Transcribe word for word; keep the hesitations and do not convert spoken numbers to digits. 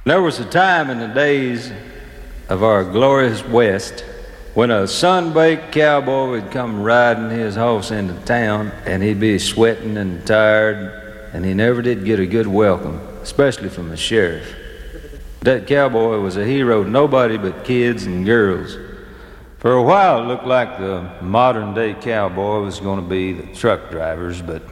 There was a time in the days of our glorious West when a sun-baked cowboy would come riding his horse into town, and he'd be sweating and tired, and he never did get a good welcome, especially from the sheriff. That cowboy was a hero to nobody but kids and girls. For a while, it looked like the modern-day cowboy was going to be the truck drivers, but